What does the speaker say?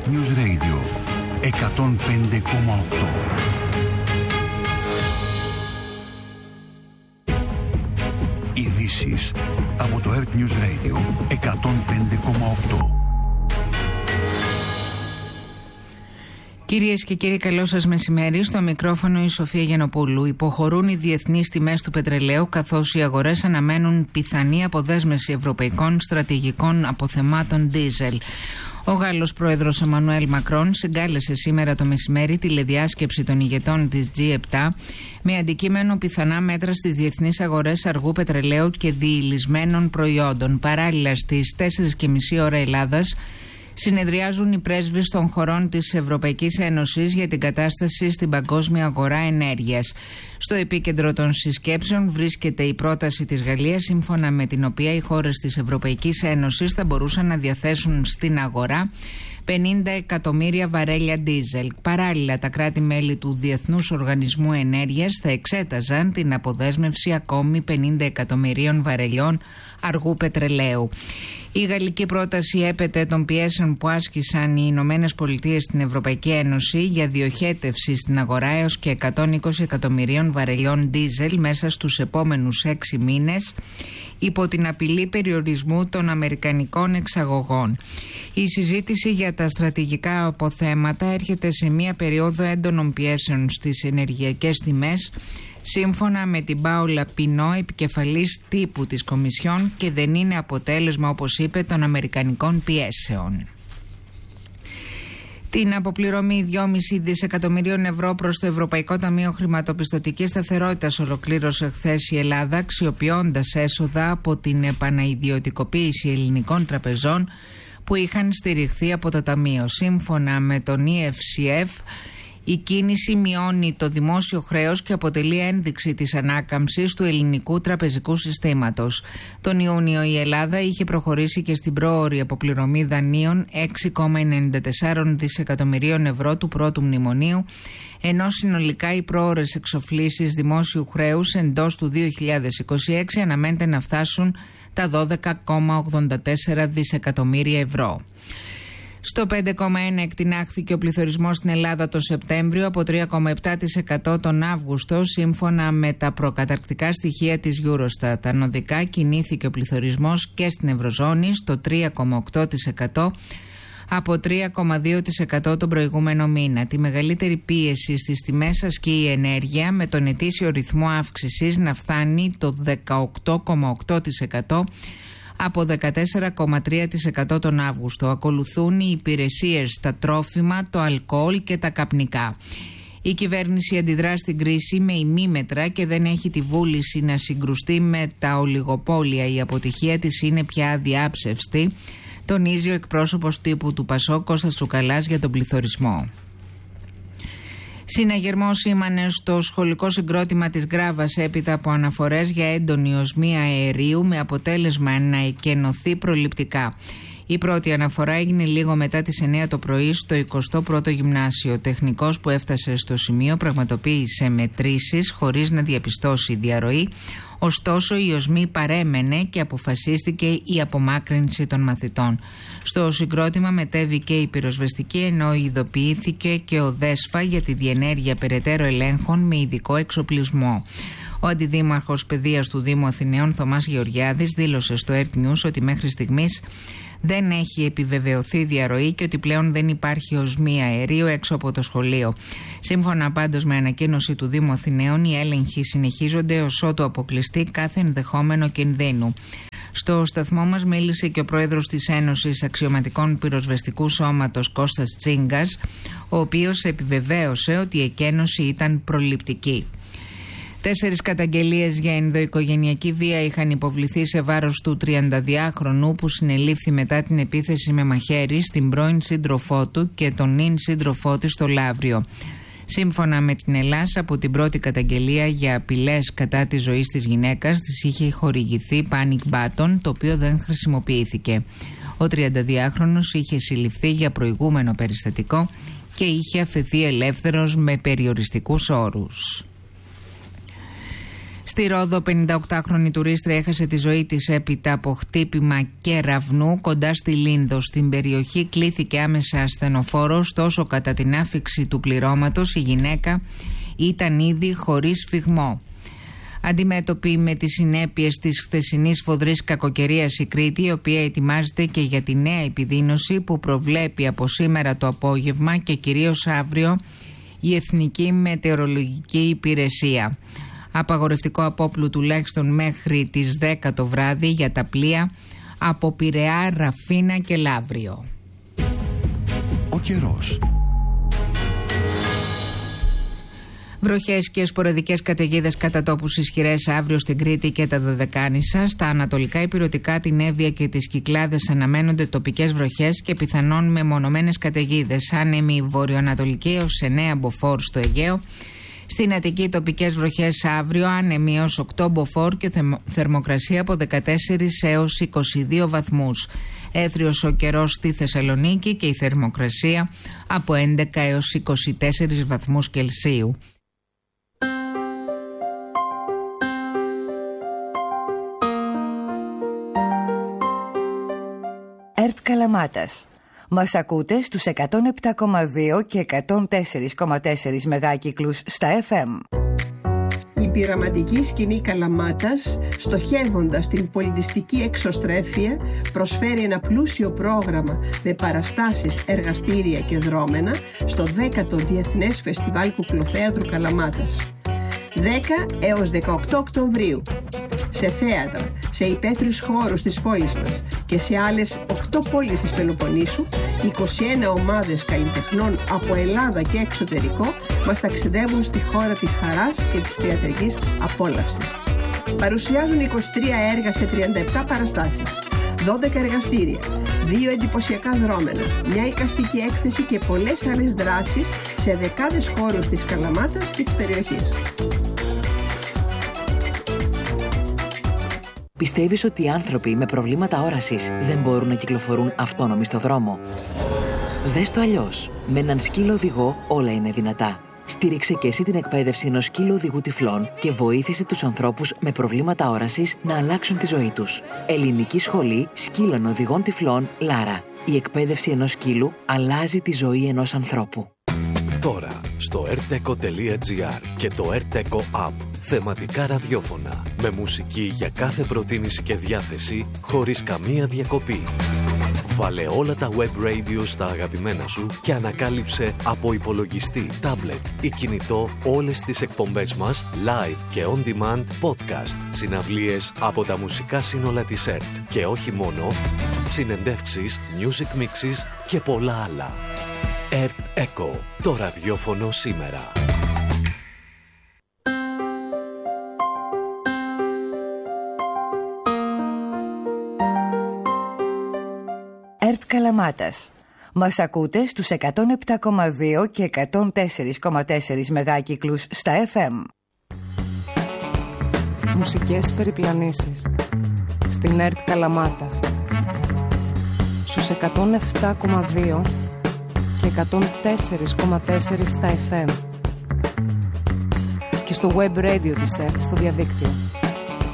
Earth News Radio 105,8. Ειδήσεις από το Earth News Radio 105,8. Κυρίες και κύριοι, καλό σας μεσημέρι. Στο μικρόφωνο η Σοφία Γιαννοπούλου. Υποχωρούν οι διεθνείς τιμές του πετρελαίου, καθώς οι αγορές αναμένουν πιθανή αποδέσμευση ευρωπαϊκών στρατηγικών αποθεμάτων ντίζελ. Ο Γάλλος πρόεδρος Εμμανουέλ Μακρόν συγκάλεσε σήμερα το μεσημέρι τηλεδιάσκεψη των ηγετών της G7 με αντικείμενο πιθανά μέτρα στις διεθνείς αγορές αργού πετρελαίου και διηλυσμένων προϊόντων. Παράλληλα, στις 4:30 ώρα Ελλάδας συνεδριάζουν οι πρέσβεις των χωρών της Ευρωπαϊκής Ένωσης για την κατάσταση στην παγκόσμια αγορά ενέργειας. Στο επίκεντρο των συσκέψεων βρίσκεται η πρόταση της Γαλλίας, σύμφωνα με την οποία οι χώρες της Ευρωπαϊκής Ένωσης θα μπορούσαν να διαθέσουν στην αγορά 50 εκατομμύρια βαρέλια ντίζελ. Παράλληλα, τα κράτη-μέλη του Διεθνούς Οργανισμού Ενέργειας θα εξέταζαν την αποδέσμευση ακόμη 50 εκατομμυρίων βαρελιών αργού πετρελαίου. Η γαλλική πρόταση έπεται των πιέσεων που άσκησαν οι Ηνωμένες Πολιτείες στην Ευρωπαϊκή Ένωση για διοχέτευση στην αγορά έως και 120 εκατομμυρίων βαρελιών ντίζελ μέσα στους επόμενους 6 μήνες, υπό την απειλή περιορισμού των αμερικανικών εξαγωγών. Η συζήτηση για τα στρατηγικά αποθέματα έρχεται σε μια περίοδο έντονων πιέσεων στις ενεργειακές τιμές, σύμφωνα με την Πάολα Πινό, επικεφαλής τύπου της Κομισιόν, και δεν είναι αποτέλεσμα, όπως είπε, των αμερικανικών πιέσεων. Την αποπληρωμή 2,5 δισεκατομμυρίων ευρώ προς το Ευρωπαϊκό Ταμείο Χρηματοπιστωτικής Σταθερότητας ολοκλήρωσε χθες η Ελλάδα, αξιοποιώντας έσοδα από την επανaiδιωτικοποίηση ελληνικών τραπεζών που είχαν στηριχθεί από το Ταμείο. Σύμφωνα με τον EFCF, η κίνηση μειώνει το δημόσιο χρέος και αποτελεί ένδειξη της ανάκαμψης του ελληνικού τραπεζικού συστήματος. Τον Ιούνιο η Ελλάδα είχε προχωρήσει και στην πρόωρη αποπληρωμή δανείων 6,94 δισεκατομμυρίων ευρώ του πρώτου μνημονίου, ενώ συνολικά οι πρόωρες εξοφλήσεις δημόσιου χρέους εντός του 2026 αναμένεται να φτάσουν τα 12,84 δισεκατομμύρια ευρώ. Στο 5,1 εκτινάχθηκε ο πληθωρισμός στην Ελλάδα το Σεπτέμβριο από 3,7% τον Αύγουστο, σύμφωνα με τα προκαταρκτικά στοιχεία της Eurostat. Ανωδικά κινήθηκε ο πληθωρισμός και στην Ευρωζώνη στο 3,8% από 3,2% τον προηγούμενο μήνα. Τη μεγαλύτερη πίεση στις τιμές ασκεί η ενέργεια, με τον ετήσιο ρυθμό αύξησης να φτάνει το 18,8% από 14,3% τον Αύγουστο. Ακολουθούν οι υπηρεσίες, τα τρόφιμα, το αλκοόλ και τα καπνικά. Η κυβέρνηση αντιδρά στην κρίση με ημίμετρα και δεν έχει τη βούληση να συγκρουστεί με τα ολιγοπόλια. Η αποτυχία της είναι πια αδιάψευστη, τονίζει ο εκπρόσωπος τύπου του ΠΑΣΟΚ Κώστας Τσουκαλάς για τον πληθωρισμό. Συναγερμό σήμανε στο σχολικό συγκρότημα της Γκράβας έπειτα από αναφορές για έντονη οσμία αερίου, με αποτέλεσμα να εκενωθεί προληπτικά. Η πρώτη αναφορά έγινε λίγο μετά τις 9 το πρωί στο 21ο Γυμνάσιο. Ο τεχνικός που έφτασε στο σημείο πραγματοποίησε μετρήσεις χωρίς να διαπιστώσει διαρροή. Ωστόσο, η οσμή παρέμενε και αποφασίστηκε η απομάκρυνση των μαθητών. Στο συγκρότημα μετέβηκε η πυροσβεστική, ενώ ειδοποιήθηκε και ο ΔΕΣΦΑ για τη διενέργεια περαιτέρω ελέγχων με ειδικό εξοπλισμό. Ο αντιδήμαρχος παιδείας του Δήμου Αθηναίων, Θωμάς Γεωργιάδης, δήλωσε στο Earth News ότι μέχρι στιγμής δεν έχει επιβεβαιωθεί διαρροή και ότι πλέον δεν υπάρχει οσμή αερίου έξω από το σχολείο. Σύμφωνα πάντως με ανακοίνωση του Δήμου Αθηναίων, οι έλεγχοι συνεχίζονται ως ότου αποκλειστεί κάθε ενδεχόμενο κινδύνου. Στο σταθμό μας μίλησε και ο πρόεδρος της Ένωσης Αξιωματικών Πυροσβεστικού Σώματος, Κώστας Τσίγκας, ο οποίος επιβεβαίωσε ότι η εκένωση ήταν προληπτική. 4 καταγγελίες για ενδοοικογενειακή βία είχαν υποβληθεί σε βάρος του 32χρονου που συνελήφθη μετά την επίθεση με μαχαίρι στην πρώην σύντροφό του και τον νυν σύντροφό της στο Λαύριο. Σύμφωνα με την Ελλάδα, από την πρώτη καταγγελία για απειλές κατά της ζωής της γυναίκας της είχε χορηγηθεί panic button, το οποίο δεν χρησιμοποιήθηκε. Ο 32χρονος είχε συλληφθεί για προηγούμενο περιστατικό και είχε αφαιθεί ελεύθερος με περιοριστικούς όρους. Στη Ρόδο, 58χρονη τουρίστρια έχασε τη ζωή της έπειτα από χτύπημα κεραυνού κοντά στη Λίνδο. Στην περιοχή κλήθηκε άμεσα ασθενοφόρος, τόσο κατά την άφιξη του πληρώματος η γυναίκα ήταν ήδη χωρίς σφιγμό. Αντιμέτωπη με τις συνέπειες της χθεσινής σφοδρής κακοκαιρίας η Κρήτη, η οποία ετοιμάζεται και για τη νέα επιδείνωση που προβλέπει από σήμερα το απόγευμα και κυρίως αύριο η Εθνική Μετεωρολογική Υπηρεσία. Απαγορευτικό απόπλου τουλάχιστον μέχρι τις 10 το βράδυ για τα πλοία από Πειραιά, Ραφίνα και Λαύριο. Ο καιρός. Βροχές και σποραδικές καταιγίδες κατά τόπους ισχυρές αύριο στην Κρήτη και τα Δωδεκάνησα. Στα ανατολικά Ηπειρωτικά, την Εύβοια και τις Κυκλάδες αναμένονται τοπικές βροχές και πιθανόν μεμονωμένες καταιγίδες. Άνεμη βορειοανατολική έως 9 μποφόρ στο Αιγαίο. Στην Αττική τοπικές βροχές αύριο, άνεμη έως 8 μποφόρ και θερμοκρασία από 14 έως 22 βαθμούς. Έθριος ο καιρός στη Θεσσαλονίκη και η θερμοκρασία από 11 έως 24 βαθμούς Κελσίου. ΕΡΤ Καλαμάτας. Μας ακούτε στους 107,2 και 104,4 μεγάκυκλους στα FM. Η πειραματική σκηνή Καλαμάτας, στοχεύοντας την πολιτιστική εξωστρέφεια, προσφέρει ένα πλούσιο πρόγραμμα με παραστάσεις, εργαστήρια και δρόμενα στο 10ο Διεθνές Φεστιβάλ Κουκλοθέατρου Καλαμάτας. 10 έως 18 Οκτωβρίου. Σε θέατρα, σε υπαίθριους χώρους της πόλης μας και σε άλλες 8 πόλεις της Πελοποννήσου, 21 ομάδες καλλιτεχνών από Ελλάδα και εξωτερικό μας ταξιδεύουν στη χώρα της χαράς και της θεατρικής απόλαυσης. Παρουσιάζουν 23 έργα σε 37 παραστάσεις, 12 εργαστήρια, 2 εντυπωσιακά δρόμενα, μια εικαστική έκθεση και πολλές άλλες δράσεις σε δεκάδες χώρους της Καλαμάτας και της περιοχής. Πιστεύεις ότι οι άνθρωποι με προβλήματα όρασης δεν μπορούν να κυκλοφορούν αυτόνομοι στο δρόμο? Δες το αλλιώς. Με έναν σκύλο οδηγό όλα είναι δυνατά. Στήριξε και εσύ την εκπαίδευση ενός σκύλου οδηγού τυφλών και βοήθησε τους ανθρώπους με προβλήματα όρασης να αλλάξουν τη ζωή τους. Ελληνική Σχολή Σκύλων Οδηγών Τυφλών Λάρα. Η εκπαίδευση ενός σκύλου αλλάζει τη ζωή ενός ανθρώπου. Τώρα στο rteco.gr και το rteco app. Θεματικά ραδιόφωνα με μουσική για κάθε προτίμηση και διάθεση χωρίς καμία διακοπή. Βάλε όλα τα web radio στα αγαπημένα σου και ανακάλυψε από υπολογιστή, τάμπλετ ή κινητό όλες τις εκπομπές μας live και on demand podcast, συναυλίες από τα μουσικά σύνολα της ΕΡΤ και όχι μόνο, συνεντεύξεις, music mixes και πολλά άλλα. ΕΡΤ ΕΚΟ, το ραδιόφωνο σήμερα. ΕΡΤ Καλαμάτας. Μας ακούτε στους 107,2 και 104,4 μεγάκυκλους στα FM. Μουσικές περιπλανήσεις στην ΕΡΤ Καλαμάτας στους 107,2 και 104,4 στα FM και στο web radio της ΕΡΤ στο διαδίκτυο.